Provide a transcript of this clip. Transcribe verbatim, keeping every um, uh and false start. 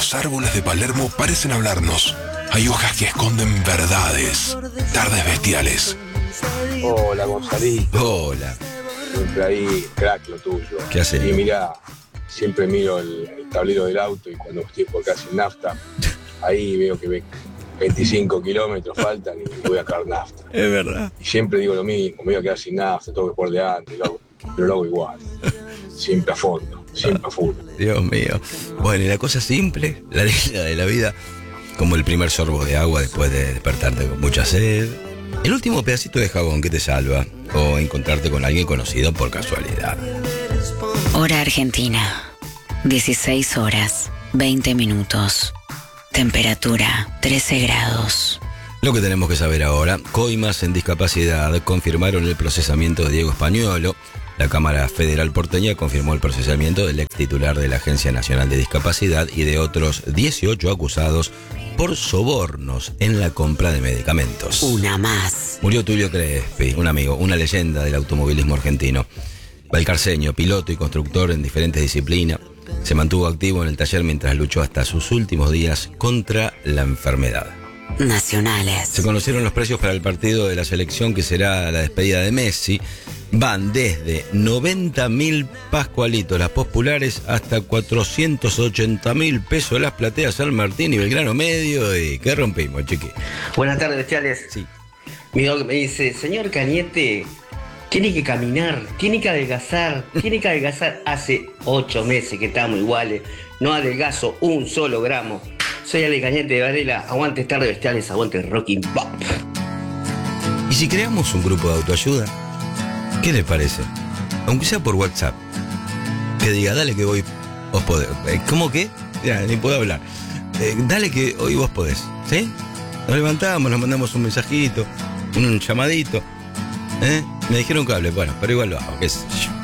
Los árboles de Palermo parecen hablarnos. Hay hojas que esconden verdades. Tardes bestiales. Hola, Gonzalito. Hola. Siempre ahí, crack lo tuyo. ¿Qué haces? Y mira, siempre miro el, el tablero del auto y cuando estoy por acá sin nafta, ahí veo que veinticinco kilómetros faltan y voy a cargar nafta. Es verdad. Y siempre digo lo mismo, me voy a quedar sin nafta, tengo que por delante, lo hago, pero lo hago igual. Siempre a fondo, siempre a full. Dios mío. Bueno, y la cosa simple, la línea de la vida, como el primer sorbo de agua después de despertarte con mucha sed, el último pedacito de jabón que te salva, o encontrarte con alguien conocido por casualidad. Hora Argentina, dieciséis horas, veinte minutos. Temperatura, trece grados. Lo que tenemos que saber ahora: coimas en discapacidad confirmaron el procesamiento de Diego Españolo. La Cámara Federal porteña confirmó el procesamiento del ex titular de la Agencia Nacional de Discapacidad y de otros dieciocho acusados por sobornos en la compra de medicamentos. Una más. Murió Tulio Crespi, un amigo, una leyenda del automovilismo argentino. Valcarceño, piloto y constructor en diferentes disciplinas, se mantuvo activo en el taller mientras luchó hasta sus últimos días contra la enfermedad. Nacionales. Se conocieron los precios para el partido de la selección que será la despedida de Messi. Van desde noventa mil pascualitos las populares hasta cuatrocientos ochenta mil pesos las plateas San Martín y Belgrano Medio. ¿Y qué rompimos, chiqui? Buenas tardes, bestiales. Sí. Mi dog me dice, señor Cañete, tiene que caminar, tiene que adelgazar, tiene que adelgazar. Hace ocho meses que estamos iguales, no adelgazo un solo gramo. Soy Ale Cañete de Varela, aguante tarde, bestiales, aguante Rocky Pop. ¿Y si creamos un grupo de autoayuda? ¿Qué les parece? Aunque sea por WhatsApp, que diga, dale que hoy vos podés. ¿Cómo que? Ya, ni puedo hablar. Eh, dale que hoy vos podés, ¿sí? Nos levantamos, nos mandamos un mensajito, un llamadito. ¿Eh? Me dijeron que hable, bueno, pero igual lo hago, qué sé yo.